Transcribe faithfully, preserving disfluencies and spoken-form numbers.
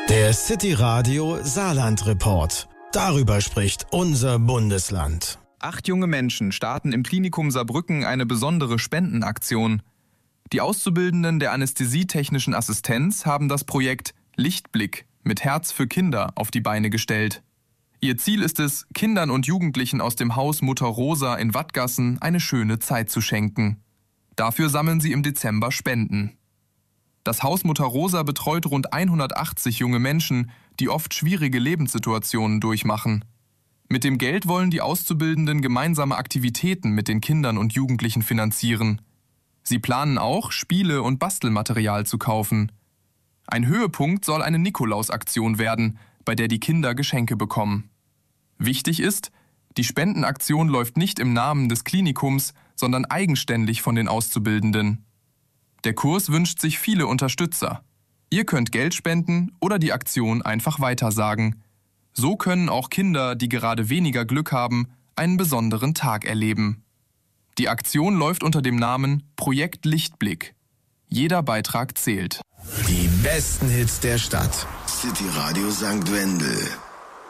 Der City Radio Saarland Report. Darüber spricht unser Bundesland. Acht junge Menschen starten im Klinikum Saarbrücken eine besondere Spendenaktion. Die Auszubildenden der Anästhesietechnischen Assistenz haben das Projekt Lichtblick mit Herz für Kinder auf die Beine gestellt. Ihr Ziel ist es, Kindern und Jugendlichen aus dem Haus Mutter Rosa in Wattgassen eine schöne Zeit zu schenken. Dafür sammeln sie im Dezember Spenden. Das Haus Mutter Rosa betreut rund hundertachtzig junge Menschen, die oft schwierige Lebenssituationen durchmachen. Mit dem Geld wollen die Auszubildenden gemeinsame Aktivitäten mit den Kindern und Jugendlichen finanzieren. Sie planen auch, Spiele und Bastelmaterial zu kaufen. Ein Höhepunkt soll eine Nikolaus-Aktion werden, bei der die Kinder Geschenke bekommen. Wichtig ist, die Spendenaktion läuft nicht im Namen des Klinikums, sondern eigenständig von den Auszubildenden. Der Kurs wünscht sich viele Unterstützer. Ihr könnt Geld spenden oder die Aktion einfach weitersagen. So können auch Kinder, die gerade weniger Glück haben, einen besonderen Tag erleben. Die Aktion läuft unter dem Namen Projekt Lichtblick. Jeder Beitrag zählt. Die besten Hits der Stadt. City Radio Sankt Wendel.